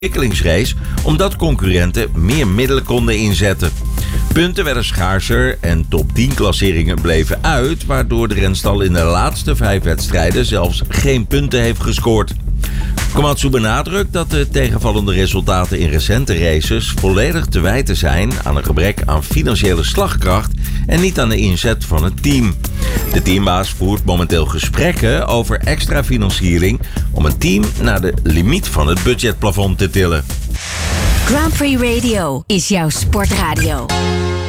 ontwikkelingsrace omdat concurrenten meer middelen konden inzetten. Punten werden schaarser en top 10 klasseringen bleven uit, waardoor de renstal in de laatste 5 wedstrijden zelfs geen punten heeft gescoord. Komatsu benadrukt dat de tegenvallende resultaten in recente races volledig te wijten zijn aan een gebrek aan financiële slagkracht en niet aan de inzet van het team. De teambaas voert momenteel gesprekken over extra financiering om het team naar de limiet van het budgetplafond te tillen. Grand Prix Radio is jouw sportradio.